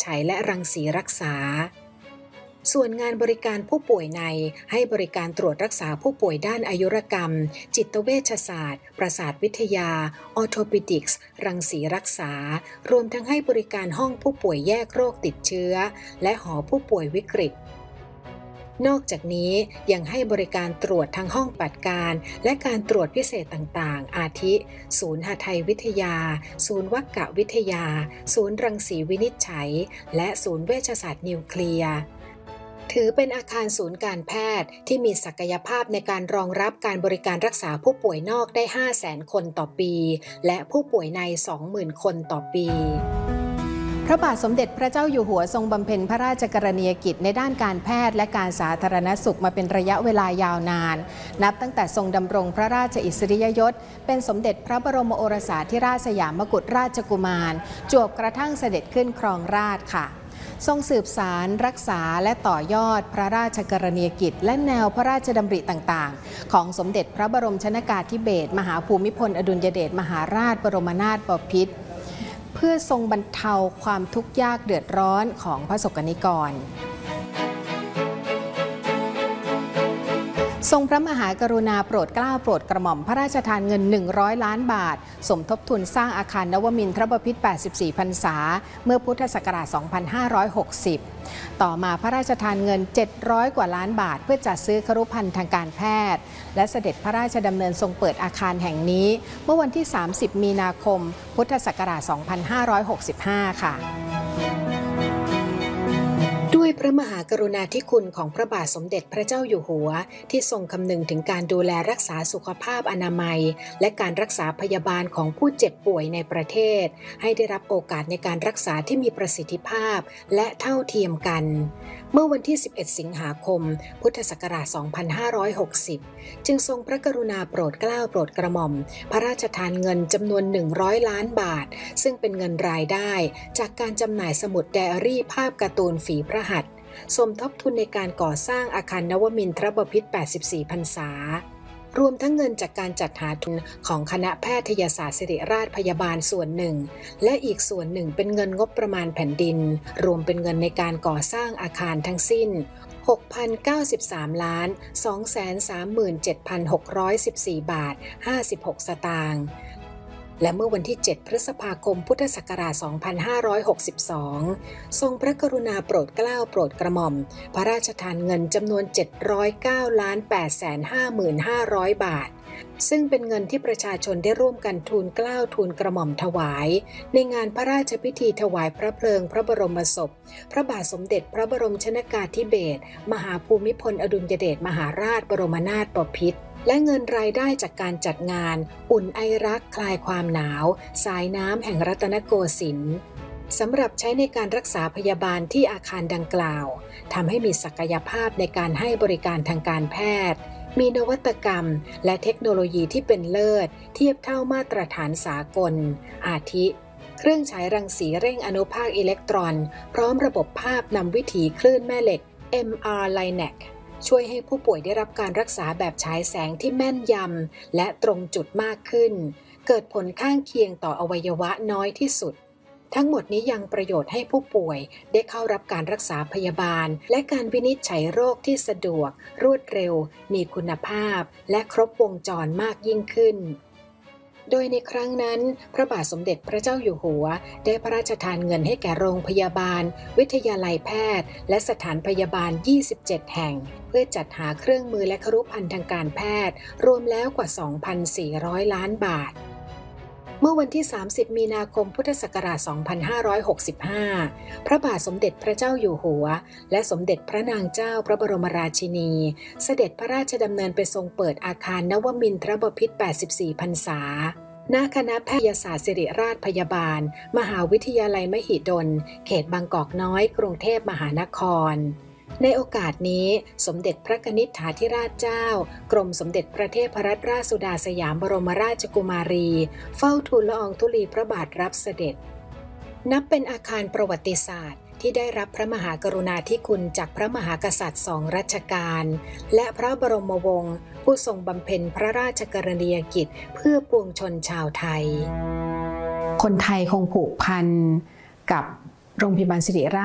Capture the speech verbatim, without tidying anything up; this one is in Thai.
ฉัยและรังสีรักษาส่วนงานบริการผู้ป่วยในให้บริการตรวจรักษาผู้ป่วยด้านอายุรกรรมจิตเวชศาสตร์ประสาทวิทยาออร์โทปิดิกส์รังสีรักษารวมทั้งให้บริการห้องผู้ป่วยแยกโรคติดเชื้อและหอผู้ป่วยวิกฤตนอกจากนี้ยังให้บริการตรวจทั้งห้องปฏิบัติการและการตรวจพิเศษต่างๆอาทิศูนย์หทัยวิทยาศูนย์วัคกวิทยาศูนย์รังสีวินิจฉัยและศูนย์เวชศาสตร์นิวเคลียร์ถือเป็นอาคารศูนย์การแพทย์ที่มีศักยภาพในการรองรับการบริการรักษาผู้ป่วยนอกได้ ห้าแสน คนต่อปีและผู้ป่วยใน สองหมื่น คนต่อปีพระบาทสมเด็จพระเจ้าอยู่หัวทรงบำเพ็ญพระราชกรณียกิจในด้านการแพทย์และการสาธารณสุขมาเป็นระยะเวลายาวนานนับตั้งแต่ทรงดำรงพระราชอิสริยยศเป็นสมเด็จพระบรมโอรสาธิราชสยามกุฎราชกุมารจวบกระทั่งเสด็จขึ้นครองราชย์ค่ะทรงสืบสารรักษาและต่อยอดพระราชกรณียกิจและแนวพระราชดำริต่างๆของสมเด็จพระบรมชนกาธิเบศรมหาภูมิพลอดุลยเดชมหาราชบรมนาถบพิตรเพื่อทรงบรรเทาความทุกข์ยากเดือดร้อนของพระสกนิกรทรงพระมหากรุณาโปรดเกล้าโปรดกระหม่อมพระราชทานเงินหนึ่งร้อยล้านบาทสมทบทุนสร้างอาคารนวมินทรบพิตรแปดสิบสี่พรรษาเมื่อพุทธศักราช สองพันห้าร้อยหกสิบ ต่อมาพระราชทานเงินเจ็ดร้อยกว่าล้านบาทเพื่อจัดซื้อครุภัณฑ์ทางการแพทย์และเสด็จพระราชดำเนินทรงเปิดอาคารแห่งนี้เมื่อวันที่ สามสิบ มีนาคม พุทธศักราช สองพันห้าร้อยหกสิบห้า ค่ะด้วยพระมหากรุณาธิคุณของพระบาทสมเด็จพระเจ้าอยู่หัวที่ทรงคำนึงถึงการดูแลรักษาสุขภาพอนามัยและการรักษาพยาบาลของผู้เจ็บป่วยในประเทศให้ได้รับโอกาสในการรักษาที่มีประสิทธิภาพและเท่าเทียมกันเมื่อวันที่ สิบเอ็ด สิงหาคม พุทธศักราช สองพันห้าร้อยหกสิบ จึงทรงพระกรุณาโปรดเกล้าโปรดกระหม่อมพระราชทานเงินจำนวนหนึ่งร้อยล้านบาทซึ่งเป็นเงินรายได้จากการจำหน่ายสมุดไดอารี่ภาพการ์ตูนฝีพระหัตถ์สมทบทุนในการก่อสร้างอาคารนวมินทรบพิตรแปดสิบสี่พรรษารวมทั้งเงินจากการจัดหาทุนของคณะแพทยศาสตร์ศิริราชพยาบาลส่วนหนึ่งและอีกส่วนหนึ่งเป็นเงินงบประมาณแผ่นดินรวมเป็นเงินในการก่อสร้างอาคารทั้งสิ้น หกพันเก้าสิบสามล้านสองแสนสามหมื่นเจ็ดพันหกร้อยสิบสี่บาทห้าสิบหกสตางค์และเมื่อวันที่ เจ็ด พฤษภาคม พุทธศักราช สองพันห้าร้อยหกสิบสอง ทรงพระกรุณาโปรดเกล้าโปรดกระหม่อมพระราชทานเงินจำนวน เจ็ดร้อยเก้าล้านแปดแสนห้าหมื่นห้าร้อยบาทซึ่งเป็นเงินที่ประชาชนได้ร่วมกันทูลเกล้าทูลกระหม่อมถวายในงานพระราชพิธีถวายพระเพลิงพระบรมศพพระบาทสมเด็จพระบรมชนกาธิเบศรมหาภูมิพลอดุลยเดชมหาราชบรมนาถบพิตรและเงินรายได้จากการจัดงานอุ่นไอรักคลายความหนาวสายน้ำแห่งรัตนโกสินทร์สำหรับใช้ในการรักษาพยาบาลที่อาคารดังกล่าวทำให้มีศักยภาพในการให้บริการทางการแพทย์มีนวัตกรรมและเทคโนโลยีที่เป็นเลิศเทียบเท่ามาตรฐานสากลอาทิเครื่องฉายรังสีเร่งอนุภาคอิเล็กตรอนพร้อมระบบภาพนำวิถีคลื่นแม่เหล็ก เอ็ม อาร์ Linacช่วยให้ผู้ป่วยได้รับการรักษาแบบฉายแสงที่แม่นยำและตรงจุดมากขึ้นเกิดผลข้างเคียงต่ออวัยวะน้อยที่สุดทั้งหมดนี้ยังประโยชน์ให้ผู้ป่วยได้เข้ารับการรักษาพยาบาลและการวินิจฉัยโรคที่สะดวกรวดเร็วมีคุณภาพและครบวงจรมากยิ่งขึ้นโดยในครั้งนั้นพระบาทสมเด็จพระเจ้าอยู่หัวได้พระราชทานเงินให้แก่โรงพยาบาลวิทยาลัยแพทย์และสถานพยาบาลยี่สิบเจ็ดแห่งเพื่อจัดหาเครื่องมือและครุภัณฑ์ทางการแพทย์รวมแล้วกว่า สองพันสี่ร้อยล้านบาทเมื่อวันที่ สามสิบ มีนาคม พุทธศักราช สองพันห้าร้อยหกสิบห้า พระบาทสมเด็จพระเจ้าอยู่หัวและสมเด็จพระนางเจ้าพระบรมราชินีเสด็จพระราชดำเนินไปทรงเปิดอาคารนวมินทรบพิตรแปดสิบสี่พรรษาณคณะแพทยศาสตร์ศิริราชพยาบาลมหาวิทยาลัยมหิดลเขตบางกอกน้อยกรุงเทพมหานครในโอกาสนี้สมเด็จพระนิษฐาธิราชเจ้ากรมสมเด็จพระเทพรัตนราชสุดาสยามบรมราชกุมารีเฝ้าทูลละอองธุลีพระบาทรับเสด็จนับเป็นอาคารประวัติศาสตร์ที่ได้รับพระมหากรุณาธิคุณจากพระมหากษัตริย์สองรัชกาลและพระบรมวงศ์ผู้ทรงบำเพ็ญพระราชกรณียกิจเพื่อปวงชนชาวไทยคนไทยคงผูกพันกับโรงพยาบาลศิริราช